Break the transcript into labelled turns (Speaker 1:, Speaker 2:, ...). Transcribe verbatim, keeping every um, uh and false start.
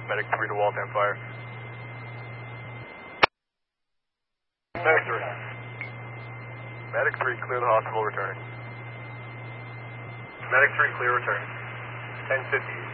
Speaker 1: Medic three to Waltham Fire. Medic three. Medic three, clear the hospital, returning. Medic three, clear return. ten fifty.